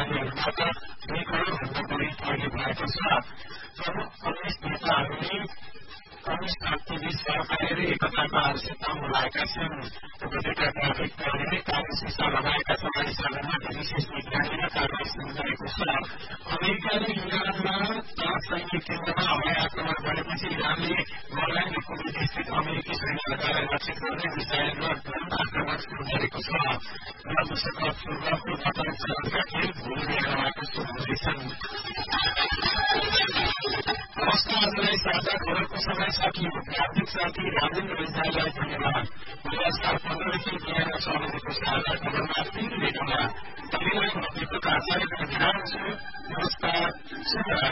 कार्यहरूबाट 2 करोडभन्दा बढी ठगी भएको छ। प्रमुख कम्युनिस्ट नेताहरूले कम्युनिस्ट पार्टीले सरकारी र एकताको आवश्यकता बोलाएका छन्। उपत्यका ट्राफिक प्रहरीले कार्यशीर्ष लगाएका समावेशहरूमा विशेष निगरानी र कारवाही शुरू गरेको छ। अमेरिकाले इरानमा तार सैनिक केन्द्रमा हवाई आक्रमण गरेपछि इरानले गोलान र कुवेत अमेरिकी सैन्यहरूलाई लक्षित गर्ने मिसाइल र ड्रोन आक्रमण शुरू गरेको छ। र विश्वकप फुटबलको प्रथम चरणका खेल भोलि बेलुका शुरू हुँदैछन्। आजलाई साझा खबरको समय सकियो। प्राविधिक साथी राजेन्द्र बन्जाललाई धन्यवाद। नमस्कार 15 बिहान 6 बजेको साझा खबरमा फेरि भेटौँला। तपाईँलाई म दीपक आचार्य ध्यान छु। नमस्कार।